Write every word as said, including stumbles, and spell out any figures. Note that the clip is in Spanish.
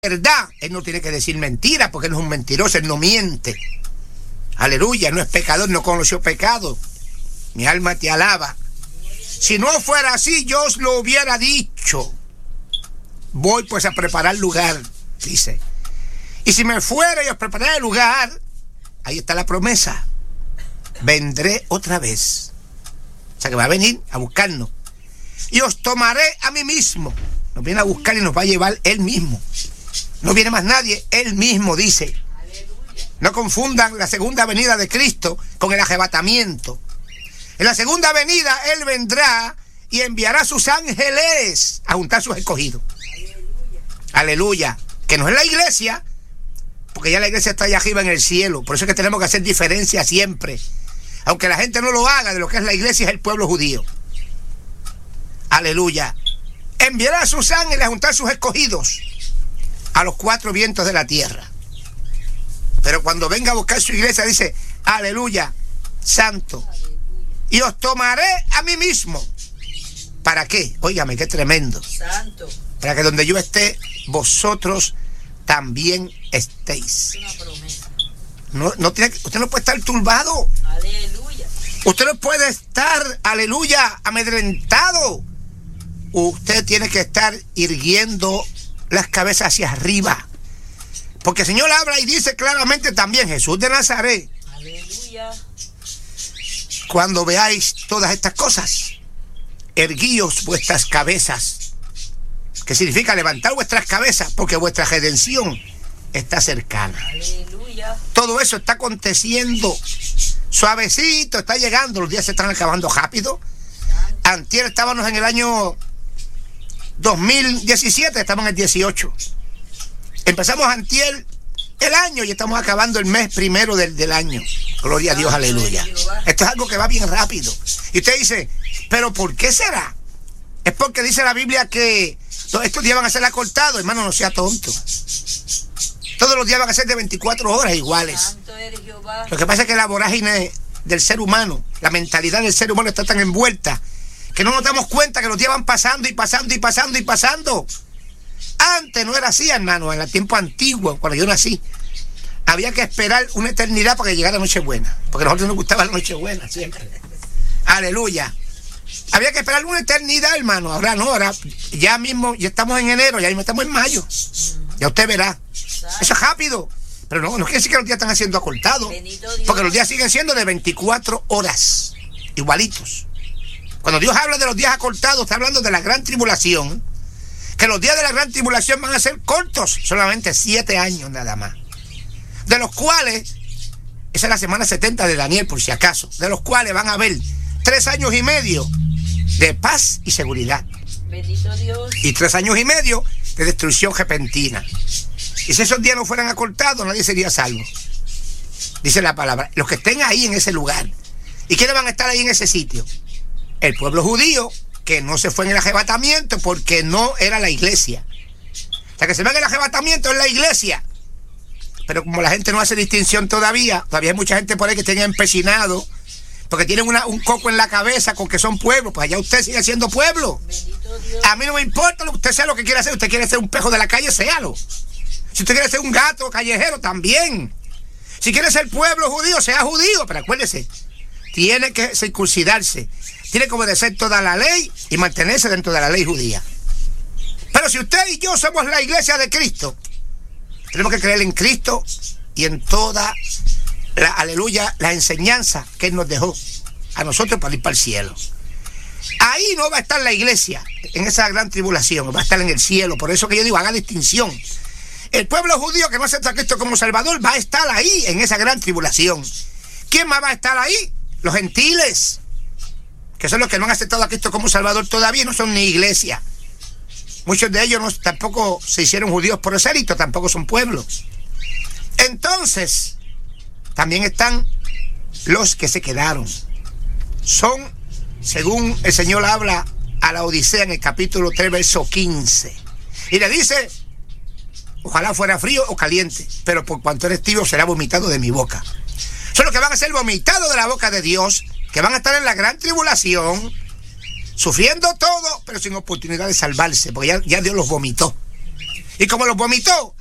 verdad, él no tiene que decir mentira, porque él no es un mentiroso, él no miente. Aleluya, no es pecador, no conoció pecado. Mi alma te alaba. Si no fuera así, yo os lo hubiera dicho. Voy pues a preparar lugar, dice. Y si me fuera y os prepararé el lugar, ahí está la promesa. Vendré otra vez. O sea que va a venir a buscarnos. Y os tomaré a mí mismo. Nos viene a buscar y nos va a llevar él mismo. No viene más nadie, él mismo dice. No confundan la segunda venida de Cristo con el arrebatamiento. En la segunda venida él vendrá y enviará a sus ángeles a juntar sus escogidos. Aleluya. Aleluya. Que no es la iglesia, porque ya la iglesia está allá arriba en el cielo. Por eso es que tenemos que hacer diferencia siempre. Aunque la gente no lo haga, de lo que es la iglesia es el pueblo judío. Aleluya. Enviará a sus ángeles a juntar sus escogidos a los cuatro vientos de la tierra. Pero cuando venga a buscar su iglesia dice, aleluya, santo. Y os tomaré a mí mismo. ¿Para qué? Óigame, qué tremendo. Santo. Para que donde yo esté, vosotros también estéis. Una promesa. No, no tiene, usted no puede estar turbado. Aleluya. Usted no puede estar, aleluya, amedrentado. Usted tiene que estar irguiendo las cabezas hacia arriba. Porque el Señor habla y dice claramente también, Jesús de Nazaret. Aleluya. Cuando veáis todas estas cosas, erguíos vuestras cabezas. Que significa levantar vuestras cabezas, porque vuestra redención está cercana. Aleluya. Todo eso está aconteciendo suavecito, está llegando. Los días se están acabando rápido. Antier estábamos en el año dos mil diecisiete, estamos en el dieciocho. Empezamos antier el año y estamos acabando el mes primero del, del año. Gloria a Dios, aleluya. Esto es algo que va bien rápido. Y usted dice, ¿pero por qué será? Es porque dice la Biblia que todos estos días van a ser acortados. Hermano, no sea tonto. Todos los días van a ser de veinticuatro horas iguales. Lo que pasa es que la vorágine del ser humano, la mentalidad del ser humano está tan envuelta que no nos damos cuenta que los días van pasando y pasando y pasando y pasando. Antes no era así, hermano. En el tiempo antiguo, cuando yo nací, había que esperar una eternidad para que llegara Nochebuena, porque a nosotros nos gustaba la Nochebuena siempre. Aleluya. Había que esperar una eternidad, hermano. Ahora no, ahora ya mismo, ya estamos en enero, ya mismo estamos en mayo. Ya usted verá. Eso es rápido. Pero no, no quiere decir que los días están siendo acortados, porque los días siguen siendo de veinticuatro horas, igualitos. Cuando Dios habla de los días acortados, está hablando de la gran tribulación, que los días de la gran tribulación van a ser cortos, solamente siete años nada más, de los cuales, esa es la semana setenta de Daniel por si acaso, de los cuales van a haber tres años y medio de paz y seguridad. Bendito Dios. Y tres años y medio de destrucción repentina. Y si esos días no fueran acortados, nadie sería salvo. Dice la palabra, los que estén ahí en ese lugar. ¿Y quiénes van a estar ahí en ese sitio? El pueblo judío, que no se fue en el arrebatamiento porque no era la iglesia. O sea, que se ve en el arrebatamiento es la iglesia. Pero como la gente no hace distinción todavía, todavía hay mucha gente por ahí que tenga empecinado, porque tienen una, un coco en la cabeza con que son pueblos. Pues allá usted sigue siendo pueblo. A mí no me importa lo que usted sea lo que quiera hacer. Usted quiere ser un pejo de la calle, séalo. Si usted quiere ser un gato callejero, también. Si quiere ser pueblo judío, sea judío. Pero acuérdese, tiene que circuncidarse. Tiene que obedecer toda la ley y mantenerse dentro de la ley judía. Pero si usted y yo somos la iglesia de Cristo, tenemos que creer en Cristo y en toda la, aleluya, la enseñanza que Él nos dejó a nosotros para ir para el cielo. Ahí no va a estar la iglesia en esa gran tribulación, va a estar en el cielo. Por eso que yo digo, haga distinción. El pueblo judío que no acepta a Cristo como Salvador va a estar ahí en esa gran tribulación. ¿Quién más va a estar ahí? Los gentiles, que son los que no han aceptado a Cristo como Salvador todavía, no son ni iglesia. Muchos de ellos no, tampoco se hicieron judíos por esérito, tampoco son pueblos. Entonces, también están los que se quedaron. Son, según el Señor habla a la Odisea en el capítulo tres, verso quince. Y le dice, ojalá fuera frío o caliente, pero por cuanto eres tibio será vomitado de mi boca. Son los que van a ser vomitados de la boca de Dios, que van a estar en la gran tribulación, sufriendo todo, pero sin oportunidad de salvarse, porque ya, ya Dios los vomitó. Y como los vomitó,